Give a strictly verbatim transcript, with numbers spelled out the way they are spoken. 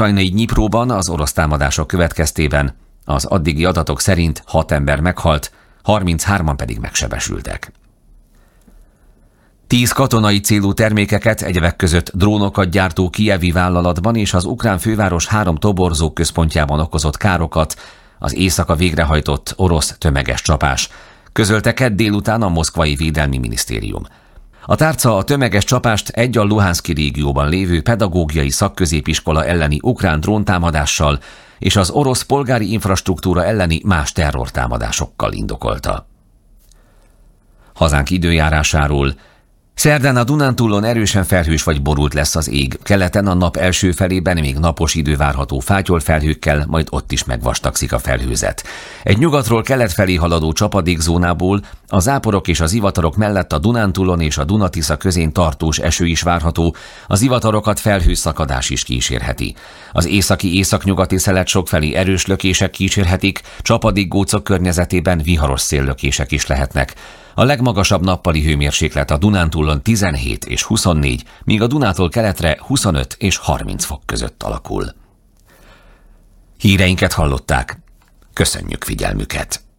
ukrajnai Dnyipróban az orosz támadások következtében az addigi adatok szerint hat ember meghalt, harminchárman pedig megsebesültek. Tíz katonai célú termékeket, egyebek között drónokat gyártó kijevi vállalatban és az ukrán főváros három toborzó központjában okozott károkat az éjszaka végrehajtott orosz tömeges csapás, közölte kedd délután a moszkvai védelmi minisztérium. A tárca a tömeges csapást egy a Luhanszki régióban lévő pedagógiai szakközépiskola elleni ukrán dróntámadással és az orosz polgári infrastruktúra elleni más terrortámadásokkal indokolta. Hazánk időjárásáról: szerdán a Dunántúlon erősen felhős vagy borult lesz az ég, keleten a nap első felében még napos idő várható fátyolfelhőkkel, majd ott is megvastagszik a felhőzet. Egy nyugatról kelet felé haladó csapadékzónából a záporok és az ivatarok mellett a Dunántúlon és a Duna-Tisza közén tartós eső is várható, az ivatarokat felhőszakadás is kísérheti. Az északi északnyugati szelet sokfelé erős lökések kísérhetik, csapadékgócok környezetében viharos széllökések is lehetnek. A legmagasabb nappali hőmérséklet a Dunántúlon tizenhét és huszonnégy, míg a Dunától keletre huszonöt és harminc fok között alakul. Híreinket hallották. Köszönjük figyelmüket!